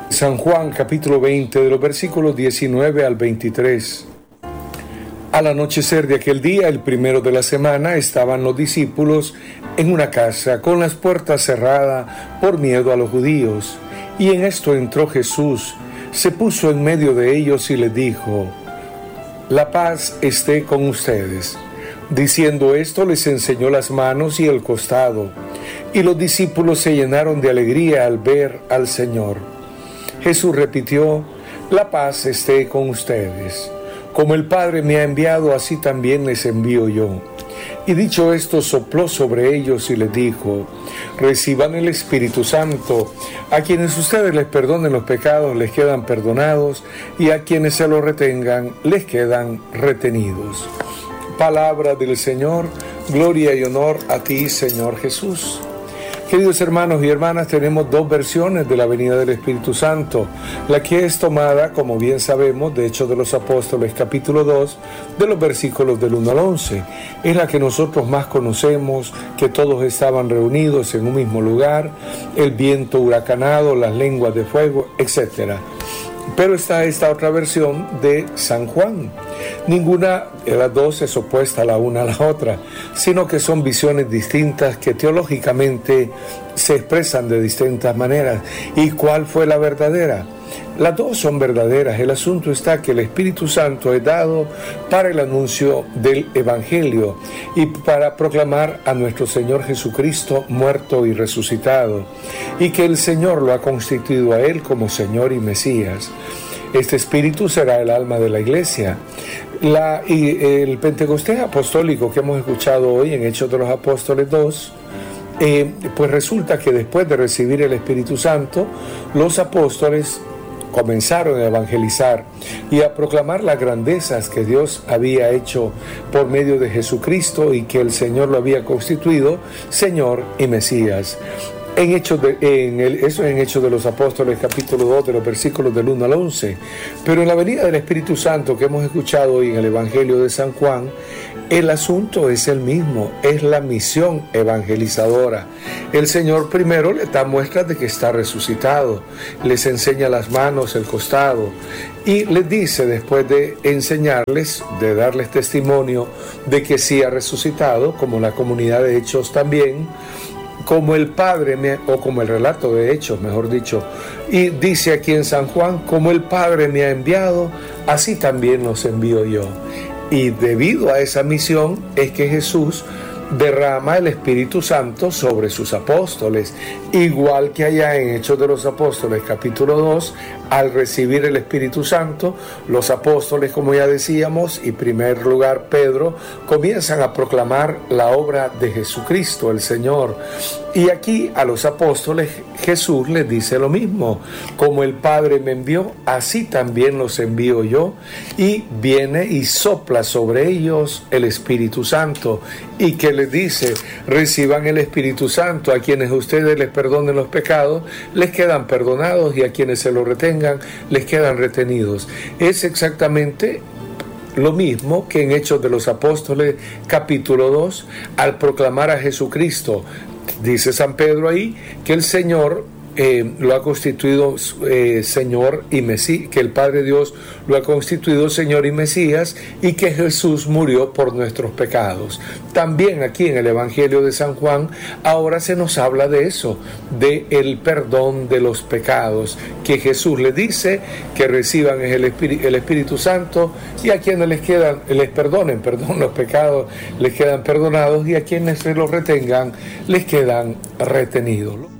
San Juan capítulo 20 de los versículos 19 al 23. Al anochecer de aquel día, el primero de la semana, estaban los discípulos en una casa con las puertas cerradas por miedo a los judíos. Y en esto entró Jesús, se puso en medio de ellos y les dijo: «La paz esté con ustedes». Diciendo esto, les enseñó las manos y el costado. Y los discípulos se llenaron de alegría al ver al Señor. Jesús repitió: «La paz esté con ustedes. Como el Padre me ha enviado, así también les envío yo». Y dicho esto, sopló sobre ellos y les dijo: «Reciban el Espíritu Santo. A quienes ustedes les perdonen los pecados, les quedan perdonados, y a quienes se los retengan, les quedan retenidos». Palabra del Señor. Gloria y honor a ti, Señor Jesús. Queridos hermanos y hermanas, tenemos dos versiones de la venida del Espíritu Santo. La que es tomada, como bien sabemos, de Hechos de los Apóstoles, capítulo 2, de los versículos del 1 al 11. Es la que nosotros más conocemos, que todos estaban reunidos en un mismo lugar, el viento huracanado, las lenguas de fuego, etc. Pero está esta otra versión de San Juan. Ninguna de las dos es opuesta la una a la otra, sino que son visiones distintas que teológicamente se expresan de distintas maneras. ¿Y cuál fue la verdadera? Las dos son verdaderas. El asunto está que el Espíritu Santo es dado para el anuncio del Evangelio y para proclamar a nuestro Señor Jesucristo muerto y resucitado, y que el Señor lo ha constituido a Él como Señor y Mesías. Este Espíritu será el alma de la Iglesia. El Pentecostés apostólico que hemos escuchado hoy en Hechos de los Apóstoles 2, pues resulta que después de recibir el Espíritu Santo, los apóstoles comenzaron a evangelizar y a proclamar las grandezas que Dios había hecho por medio de Jesucristo y que el Señor lo había constituido Señor y Mesías. Eso en Hechos de los Apóstoles, capítulo 2, de los versículos del 1 al 11. Pero en la venida del Espíritu Santo que hemos escuchado hoy en el Evangelio de San Juan, el asunto es el mismo, es la misión evangelizadora. El Señor primero les da muestras de que está resucitado, les enseña las manos, el costado, y les dice, después de enseñarles, de darles testimonio de que sí ha resucitado, como la comunidad de Hechos también, como el Padre, o como el relato de Hechos, mejor dicho, y dice aquí en San Juan: como el Padre me ha enviado, así también los envío yo. Y debido a esa misión es que Jesús derrama el Espíritu Santo sobre sus apóstoles, igual que allá en Hechos de los Apóstoles capítulo 2, al recibir el Espíritu Santo, los apóstoles, como ya decíamos, y en primer lugar Pedro, comienzan a proclamar la obra de Jesucristo, el Señor. Y aquí a los apóstoles Jesús les dice lo mismo: como el Padre me envió, así también los envío yo. Y viene y sopla sobre ellos el Espíritu Santo, y que les dice: reciban el Espíritu Santo. A quienes ustedes les perdonen los pecados, les quedan perdonados, y a quienes se los retengan, les quedan retenidos. Es exactamente lo mismo que en Hechos de los Apóstoles capítulo 2, al proclamar a Jesucristo. Dice San Pedro ahí que el Señor lo ha constituido Señor y Mesías, que el Padre Dios lo ha constituido Señor y Mesías, y que Jesús murió por nuestros pecados. También aquí en el Evangelio de San Juan ahora se nos habla de eso, de el perdón de los pecados, que Jesús les dice que reciban el Espíritu Santo, y a quienes les perdonen los pecados, les quedan perdonados, y a quienes se los retengan, les quedan retenidos.